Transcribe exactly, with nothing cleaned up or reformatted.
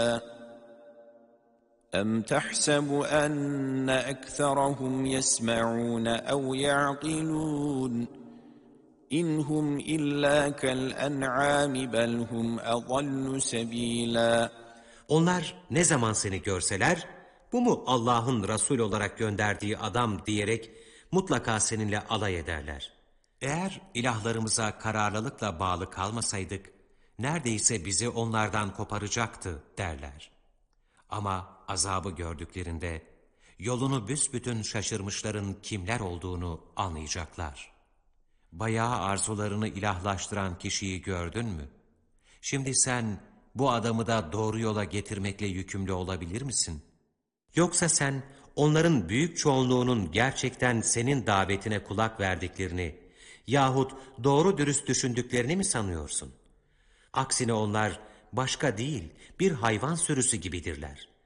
أَمْ تَحْسَبُ أَنَّ أَكْثَرَهُمْ يَسْمَعُونَ أَوْ يَعْقِلُونَ إِنْ هُمْ إِلَّا كَالْأَنْعَامِ بَلْ هُمْ أَضَلُّ سَبِيلًا. Onlar ne zaman seni görseler, bu mu Allah'ın Resul olarak gönderdiği adam diyerek mutlaka seninle alay ederler. Eğer ilahlarımıza kararlılıkla bağlı kalmasaydık, neredeyse bizi onlardan koparacaktı derler. Ama azabı gördüklerinde, yolunu büsbütün şaşırmışların kimler olduğunu anlayacaklar. Bayağı arzularını ilahlaştıran kişiyi gördün mü? Şimdi sen bu adamı da doğru yola getirmekle yükümlü olabilir misin? Yoksa sen onların büyük çoğunluğunun gerçekten senin davetine kulak verdiklerini yahut doğru dürüst düşündüklerini mi sanıyorsun? Aksine onlar başka değil, bir hayvan sürüsü gibidirler.